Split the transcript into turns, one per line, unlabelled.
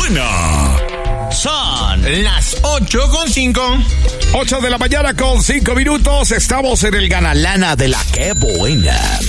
buena!
Son las 8:05.
8 de la mañana con 5 minutos. Estamos en el Gana Lana de la Qué Buena.